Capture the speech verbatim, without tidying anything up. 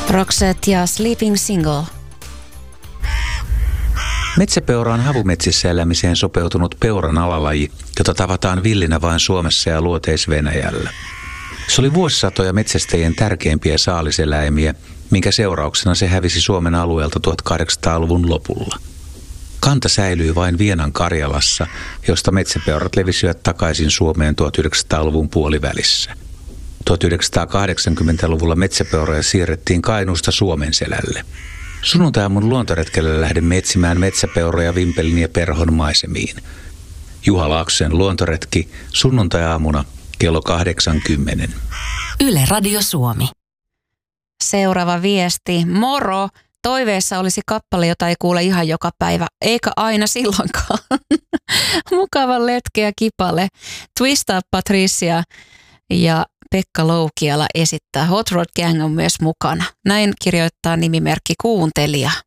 Roxette ja Sleeping Single. Metsäpeura on havumetsissä elämiseen sopeutunut peuran alalaji, jota tavataan villinä vain Suomessa ja Luoteis-Venäjällä. Se oli vuosisatoja metsästäjien tärkeimpiä saaliseläimiä, minkä seurauksena se hävisi Suomen alueelta tuhatkahdeksansataaluvun lopulla. Kanta säilyi vain Vienan Karjalassa, josta metsäpeurat levisivät takaisin Suomeen tuhatyhdeksänsataaluvun puolivälissä. tuhatyhdeksänsataakahdeksankymmentäluvulla metsäpeuroja siirrettiin Kainuusta Suomenselälle. Sunnuntai-aamun luontoretkelle lähdemme etsimään metsäpeuroja Vimpelin ja Perhon maisemiin. Juha Laaksosen luontoretki sunnuntai-aamuna kello kahdeksankymmentä. Yle Radio Suomi. Seuraava viesti. Moro! Toiveessa olisi kappale, jota ei kuule ihan joka päivä, eikä aina silloinkaan. Mukava letkeä kipale. Twist Up Patricia ja Pekka Loukiala esittää. Hot Rod Gang on myös mukana. Näin kirjoittaa nimimerkki Kuuntelija.